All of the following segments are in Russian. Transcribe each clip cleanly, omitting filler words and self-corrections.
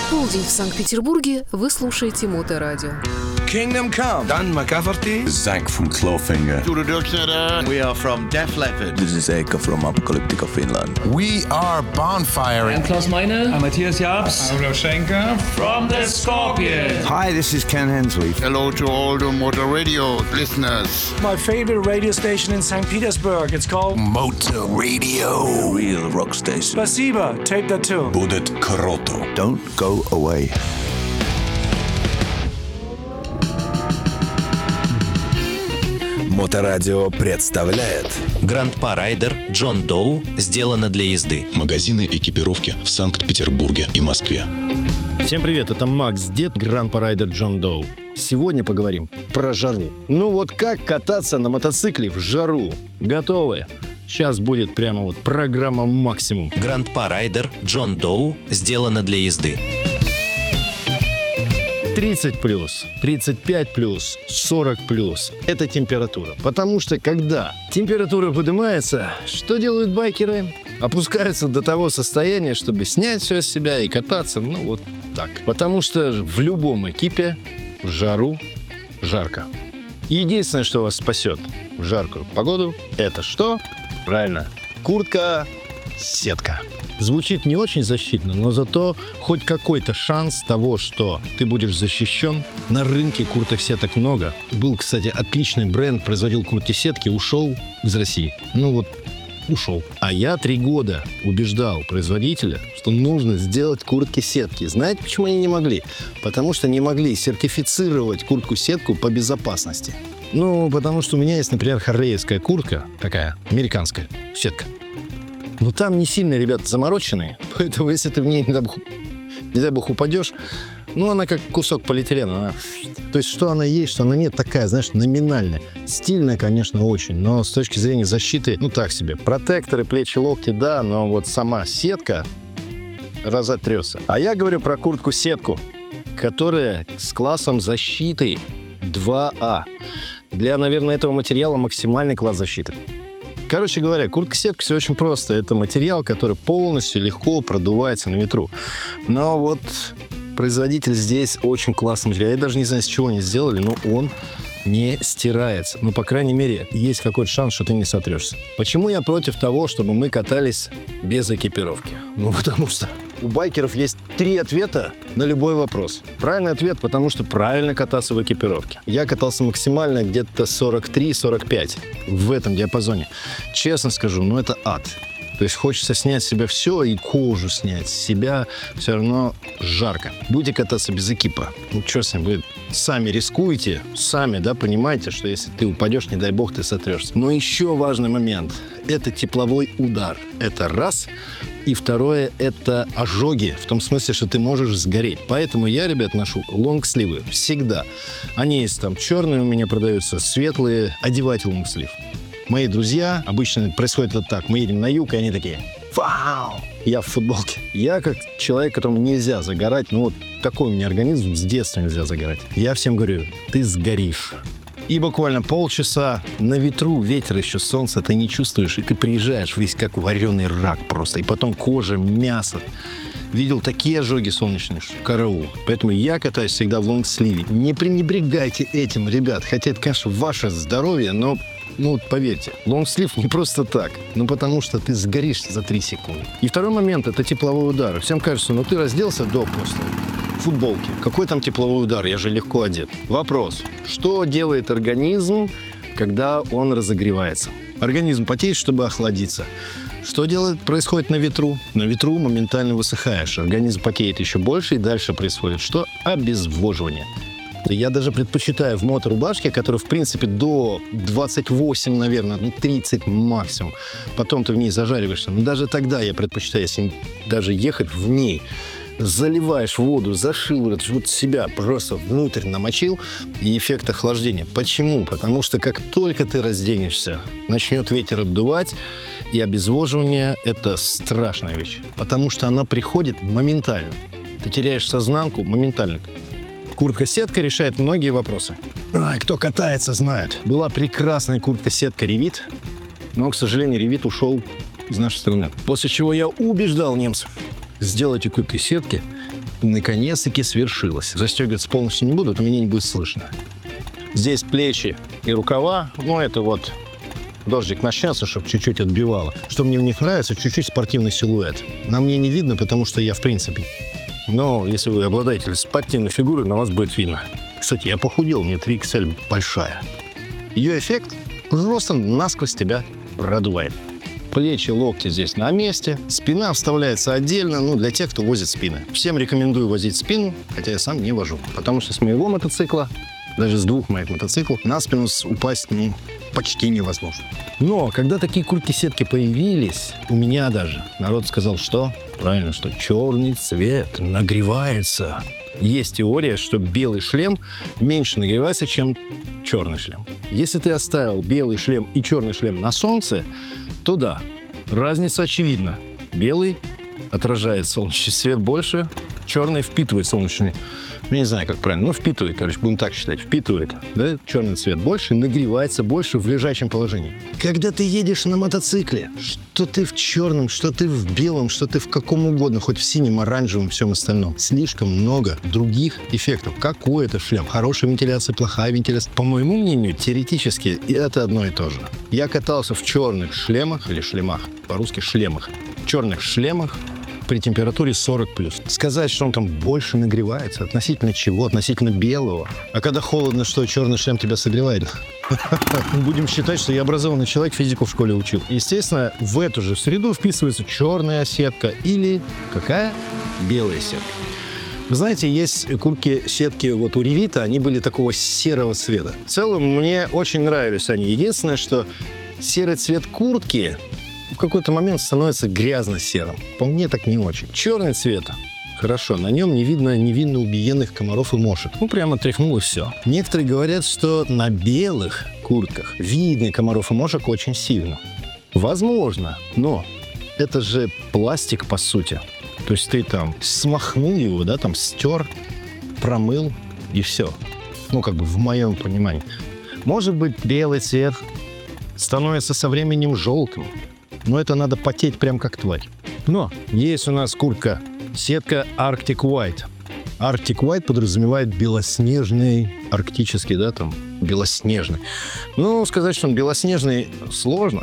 Полдень в Санкт-Петербурге. Вы слушаете Моторадио. Kingdom Come. Dan McCafferty. Zank from Clawfinger. We are from Def Leppard. This is Eka from Apocalyptica, Finland. We are Bonfire. I'm Klaus Meine. I'm Matthias Jabs. I'm Schenker. From the Scorpions. Hi, this is Ken Hensley. Hello to all the Motor Radio listeners. My favorite radio station in St. Petersburg. It's called Motor Radio. Real rock station. Spasiba. Take that too. Будет круто. Don't go away. Моторадио представляет Гранд-па Райдер Джон Доу сделано для езды. Магазины экипировки в Санкт-Петербурге и Москве. Всем привет, это Макс Дед, Гранд-па Райдер Джон Доу. Сегодня поговорим про жару. Ну вот как кататься на мотоцикле в жару? Готовы? Сейчас будет прямо вот программа максимум. Гранд-па Райдер Джон Доу сделано для езды. 30+, 35+, 40+. Это температура. Потому что когда температура поднимается, что делают байкеры? Опускаются до того состояния, чтобы снять все с себя и кататься, ну вот так. Потому что в любом экипе в жару жарко. Единственное, что вас спасет в жаркую погоду, это что? Правильно, куртка-сетка. Звучит не очень защитно, но зато хоть какой-то шанс того, что ты будешь защищен. На рынке курток-сеток много. Был, кстати, отличный бренд, производил куртки-сетки, ушел из России. Ну вот, ушел. А я 3 года убеждал производителя, что нужно сделать куртки-сетки. Знаете, почему они не могли? Потому что не могли сертифицировать куртку-сетку по безопасности. Ну, потому что у меня есть, например, харлеевская куртка, такая, американская, сетка. Но там не сильно ребята замороченные, поэтому если ты в ней, не дай бог, упадешь, ну, она как кусок полиэтилена. Она... То есть, что она есть, что она нет, такая, знаешь, номинальная. Стильная, конечно, очень, но с точки зрения защиты, ну, так себе. Протекторы, плечи, локти, да, но вот сама сетка разотрется. А я говорю про куртку-сетку, которая с классом защиты 2А. Для, наверное, этого материала максимальный класс защиты. Короче говоря, куртка-сетка все очень просто. Это материал, который полностью легко продувается на ветру. Но вот производитель здесь очень классный материал. Я даже не знаю, с чего они сделали, но он не стирается. Ну, по крайней мере, есть какой-то шанс, что ты не сотрешься. Почему я против того, чтобы мы катались без экипировки? Ну, потому что у байкеров есть 3 ответа на любой вопрос. Правильный ответ, потому что правильно кататься в экипировке. Я катался максимально где-то 43-45 в этом диапазоне. Честно скажу, ну это ад. То есть хочется снять с себя все и кожу снять с себя, все равно жарко. Будете кататься без экипа. Ну, что с ним будет? Сами рискуете, сами, да, понимаете, что если ты упадешь, не дай бог, ты сотрешься. Но еще важный момент – это тепловой удар. Это раз. И второе – это ожоги, в том смысле, что ты можешь сгореть. Поэтому я, ребят, ношу лонгсливы всегда. Они есть там черные у меня продаются, светлые, одевайте лонгслив. Мои друзья, обычно происходит вот так. Мы едем на юг, и они такие: вау! Я в футболке. Я как человек, которому нельзя загорать. Ну вот такой у меня организм, с детства нельзя загорать. Я всем говорю: ты сгоришь. И буквально полчаса на ветру, ветер еще, солнце, ты не чувствуешь. И ты приезжаешь весь как вареный рак просто. И потом кожа, мясо. Видел такие ожоги солнечные, что караул. Поэтому я катаюсь всегда в лонгсливе. Не пренебрегайте этим, ребят. Хотя это, конечно, ваше здоровье, но... Ну, вот поверьте, лонгслив не просто так, но потому что ты сгоришь за 3 секунды. И второй момент – это тепловой удар. Всем кажется, ну ты разделся до после футболки. Какой там тепловой удар? Я же легко одет. Вопрос. Что делает организм, когда он разогревается? Организм потеет, чтобы охладиться. Что происходит на ветру? На ветру моментально высыхаешь. Организм потеет еще больше, и дальше происходит что? Обезвоживание. Я даже предпочитаю в моторубашке, которая, в принципе, до 28, наверное, 30 максимум. Потом ты в ней зажариваешься. Но даже тогда я предпочитаю, если даже ехать в ней, заливаешь воду за шиворот, вот себя просто внутрь намочил, и эффект охлаждения. Почему? Потому что как только ты разденешься, начнет ветер обдувать, и обезвоживание – это страшная вещь. Потому что она приходит моментально. Ты теряешь сознанку моментально. Куртка-сетка решает многие вопросы. Кто катается, знает. Была прекрасная куртка-сетка Revit, но, к сожалению, Revit ушел из нашей страны. После чего я убеждал немцев: сделайте куртки-сетки наконец-таки свершилось. Застегиваться полностью не буду, то меня не будет слышно. Здесь плечи и рукава, ну это вот дождик начнется, чтобы чуть-чуть отбивало. Что мне в них нравится, чуть-чуть спортивный силуэт. На мне не видно, потому что я в принципе. Но если вы обладаете спортивной фигурой, на вас будет видно. Кстати, я похудел, мне 3XL большая. Ее эффект просто насквозь тебя продувает. Плечи, локти здесь на месте. Спина вставляется отдельно, ну, для тех, кто возит спины. Всем рекомендую возить спину, хотя я сам не вожу. Потому что с моего мотоцикла, даже с 2 моих мотоциклов, на спину упасть, ну, почти невозможно. Но когда такие куртки-сетки появились, у меня даже народ сказал, что? Правильно, что черный цвет нагревается. Есть теория, что белый шлем меньше нагревается, чем черный шлем. Если ты оставил белый шлем и черный шлем на солнце, то да, разница очевидна. Белый отражает солнечный свет больше, черный впитывает солнечный. Я не знаю, как правильно, но впитывает, короче, будем так считать, впитывает. Да? Черный цвет больше, нагревается больше в лежачем положении. Когда ты едешь на мотоцикле, что ты в черном, что ты в белом, что ты в каком угодно, хоть в синем, оранжевом, всем остальном. Слишком много других эффектов. Какой это шлем? Хорошая вентиляция, плохая вентиляция. По моему мнению, теоретически это одно и то же. Я катался в черных шлемах, или шлемах, по-русски шлемах, в черных шлемах, при температуре 40+. Сказать, что он там больше нагревается, относительно чего? Относительно белого. А когда холодно, что черный шлем тебя согревает? Будем считать, что я образованный человек, физику в школе учил. Естественно, в эту же среду вписывается черная сетка или какая? Белая сетка. Вы знаете, есть куртки-сетки вот у Ревита, они были такого серого цвета. В целом, мне очень нравились они. Единственное, что серый цвет куртки в какой-то момент становится грязно-серым. По мне так не очень. Черный цвет. Хорошо, на нем не видно невинно убиенных комаров и мошек. Ну, прямо тряхнул и все. Некоторые говорят, что на белых куртках видно комаров и мошек очень сильно. Возможно, но это же пластик, по сути. То есть ты там смахнул его, да, там стер, промыл и все. Ну, как бы в моем понимании. Может быть, белый цвет становится со временем желтым. Но это надо потеть прям как тварь. Но есть у нас куртка-сетка Arctic White. Arctic White подразумевает белоснежный, арктический, да, там, белоснежный. Ну, сказать, что он белоснежный, сложно.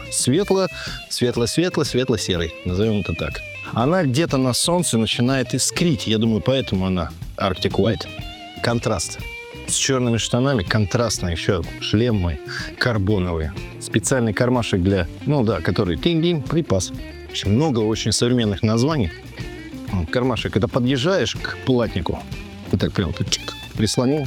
Светло-светло-светло-серый, назовем это так. Она где-то на солнце начинает искрить. Я думаю, поэтому она Arctic White. Контраст. С черными штанами, контрастно еще шлем мой, карбоновый. Специальный кармашек для, ну да, который тинь-динь, припас. В общем, много очень современных названий. Кармашек, когда подъезжаешь к платнику, вот так прям чик, прислонил.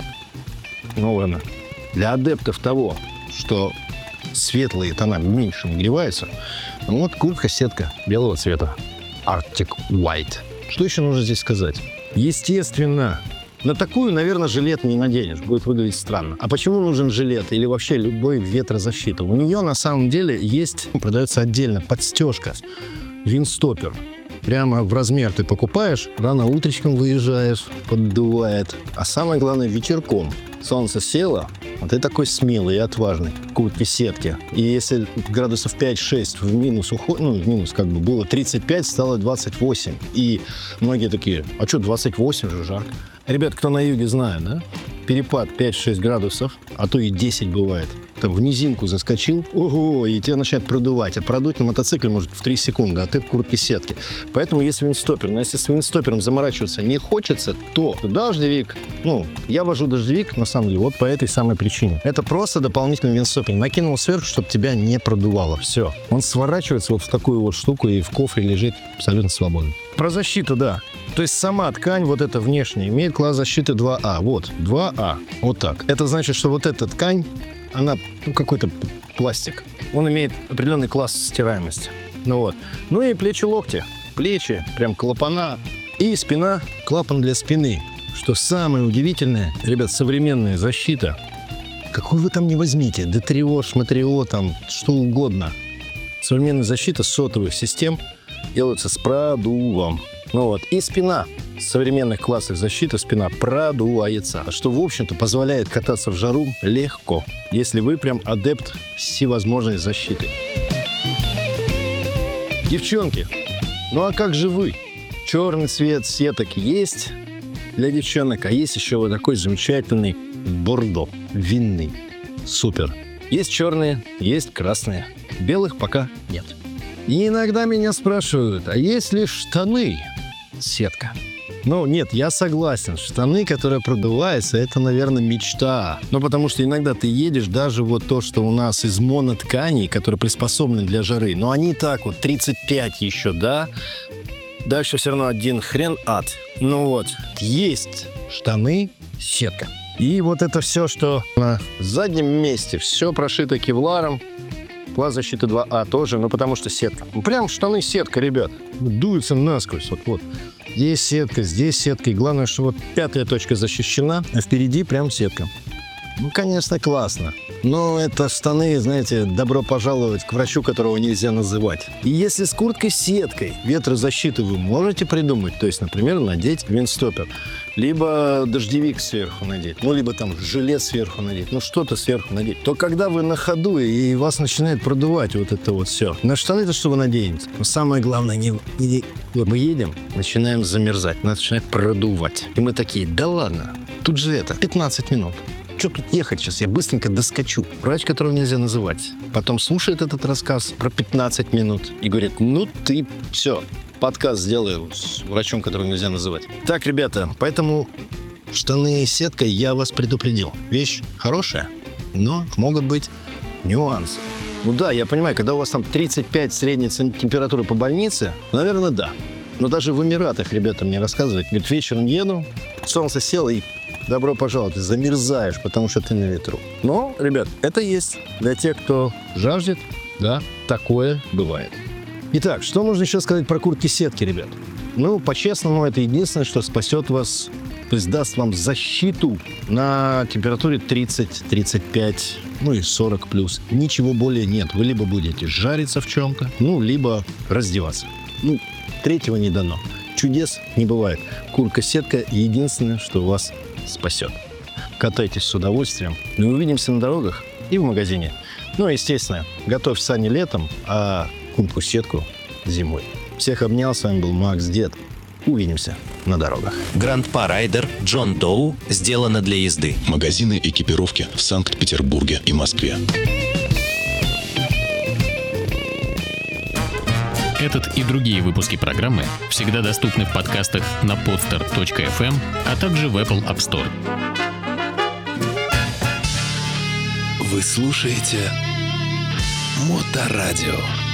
Ну ладно. Для адептов того, что светлые тона меньше нагреваются, ну вот куртка-сетка белого цвета. Arctic White. Что еще нужно здесь сказать? Естественно, на такую, наверное, жилет не наденешь. Будет выглядеть странно. А почему нужен жилет или вообще любой ветрозащита? У нее на самом деле есть, продается отдельно подстежка, виндстоппер. Прямо в размер ты покупаешь, рано утречком выезжаешь, поддувает. А самое главное, ветерком. Солнце село, а ты такой смелый и отважный. Куртки-сетки. И если градусов 5-6 в минус уходит, ну, в минус как бы было 35, стало 28. И многие такие, а что, 28 же жарко. Ребят, кто на юге знает, да? Перепад 5-6 градусов, а то и 10 бывает. Там в низинку заскочил, ого, и тебя начинает продувать. А продуть на мотоцикле может в 3 секунды, а ты в куртке-сетке. Поэтому есть виндстоппер. Но если с виндстоппером заморачиваться не хочется, то дождевик, ну, я вожу дождевик, на самом деле, вот по этой самой причине. Это просто дополнительный виндстоппер. Накинул сверху, чтобы тебя не продувало. Все. Он сворачивается вот в такую вот штуку и в кофре лежит абсолютно свободно. Про защиту, да. То есть сама ткань, вот эта внешняя, имеет класс защиты 2А. Вот, 2А. Вот так. Это значит, что вот эта ткань, она, ну, какой-то пластик. Он имеет определенный класс стираемости. Ну вот. Ну и плечи-локти. Плечи, прям клапана. И спина, клапан для спины. Что самое удивительное, ребят, современная защита. Какую вы там не возьмите, ДТРО, шматрио, там, что угодно. Современная защита сотовых систем делается с продувом. Ну вот. И спина. В современных классах защиты спина продувается, что, в общем-то, позволяет кататься в жару легко, если вы прям адепт всевозможной защиты. Девчонки, ну а как же вы? Черный цвет сеток есть, для девчонок. А есть еще вот такой замечательный бордо, винный. Супер. Есть черные, есть красные. Белых пока нет. И иногда меня спрашивают, а есть ли штаны? Сетка. Ну, нет, я согласен. Штаны, которые продуваются, это, наверное, мечта. Ну, потому что иногда ты едешь, даже вот то, что у нас из монотканей, которые приспособлены для жары, но они так вот, 35 еще, да? Дальше все равно один хрен ад. Ну вот, есть штаны, сетка. И вот это все, что на заднем месте, все прошито кевларом. Класс защиты 2А тоже, ну потому что сетка. Ну, прям штаны сетка, ребят. Дуются насквозь. Вот. Здесь сетка, здесь сетка. И главное, что вот 5-я точка защищена, а впереди прям сетка. Ну, конечно, классно. Но это штаны, знаете, добро пожаловать к врачу, которого нельзя называть. И если с курткой-сеткой ветрозащиты вы можете придумать, то есть, например, надеть виндстоппер, либо дождевик сверху надеть, ну, либо там жилет сверху надеть, ну, что-то сверху надеть, то когда вы на ходу и вас начинает продувать вот это вот все, на штаны-то что вы наденете? Но самое главное, мы едем, начинаем замерзать, нас начинает продувать. И мы такие, да ладно, тут же 15 минут. Что тут ехать сейчас? Я быстренько доскочу. Врач, которого нельзя называть, потом слушает этот рассказ про 15 минут и говорит, ну ты все, подкаст сделаю с врачом, которого нельзя называть. Так, ребята, поэтому штаны и сетка я вас предупредил. Вещь хорошая, но могут быть нюансы. Ну да, я понимаю, когда у вас там 35 средняя температура по больнице, наверное, да. Но даже в Эмиратах ребята мне рассказывают, говорят, вечером еду, солнце село и добро пожаловать, ты замерзаешь, потому что ты на ветру. Но, ребят, это есть для тех, кто жаждет, да, такое бывает. Итак, что можно еще сказать про куртки-сетки, ребят? Ну, по-честному, это единственное, что спасет вас, то есть даст вам защиту на температуре 30-35, ну и 40 плюс. Ничего более нет. Вы либо будете жариться в чем-то, ну, либо раздеваться. Ну, третьего не дано. Чудес не бывает. Куртка-сетка единственное, что вас спасет. Катайтесь с удовольствием. И увидимся на дорогах и в магазине. Ну, естественно, готовь сани летом, а куртку-сетку зимой. Всех обнял. С вами был Макс Дед. Увидимся на дорогах. Гранд-па Райдер Джон Доу сделано для езды. Магазины экипировки в Санкт-Петербурге и Москве. Этот и другие выпуски программы всегда доступны в подкастах на podster.fm, а также в Apple App Store. Вы слушаете Моторадио.